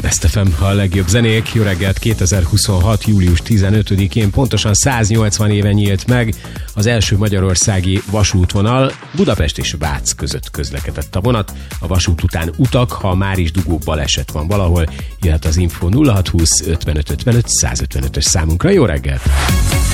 Best FM, a legjobb zenék. Jó reggelt, 2026. július 15-én pontosan 180 éve nyílt meg az első magyarországi vasútvonal. Budapest és Vác között közlekedett a vonat. A vasút után utak, ha már is dugó baleset van valahol, jöhet az info 0620 55 55 155-ös számunkra. Jó reggelt!